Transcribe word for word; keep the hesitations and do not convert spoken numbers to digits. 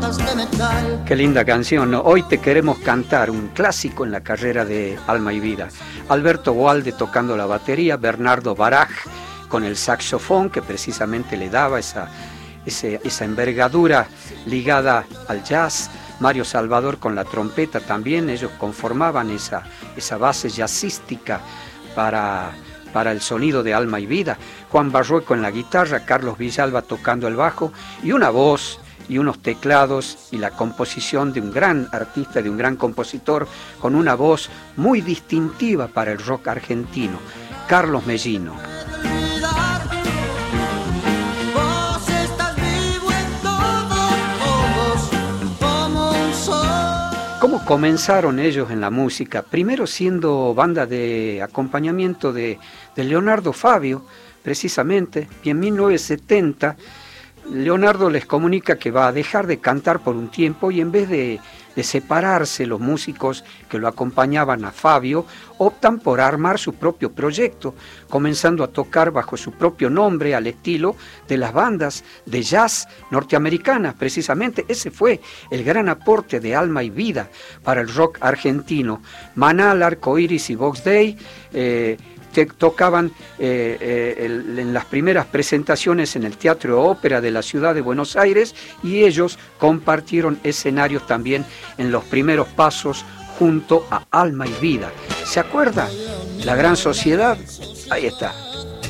Qué linda canción, ¿no? Hoy te queremos cantar, un clásico en la carrera de Alma y Vida. Alberto Boalde tocando la batería, Bernardo Baraj con el saxofón, que precisamente le daba esa, ese, esa envergadura ligada al jazz. Mario Salvador con la trompeta también, ellos conformaban esa, esa base jazzística para, para el sonido de Alma y Vida. Juan Barrueco en la guitarra, Carlos Villalba tocando el bajo y una voz y unos teclados y la composición de un gran artista, de un gran compositor con una voz muy distintiva para el rock argentino, Carlos Mellino. ¿Cómo comenzaron ellos en la música? Primero siendo banda de acompañamiento de, de Leonardo Fabio, precisamente, y en mil novecientos setenta Leonardo les comunica que va a dejar de cantar por un tiempo y en vez de, de separarse los músicos que lo acompañaban a Fabio, optan por armar su propio proyecto, comenzando a tocar bajo su propio nombre al estilo de las bandas de jazz norteamericanas. Precisamente ese fue el gran aporte de Alma y Vida para el rock argentino. Manal, Arcoiris y Box Day eh, te tocaban eh, eh, el, en las primeras presentaciones en el Teatro Ópera de la ciudad de Buenos Aires y ellos compartieron escenarios también en los primeros pasos junto a Alma y Vida. ¿Se acuerda? La Gran Sociedad, ahí está.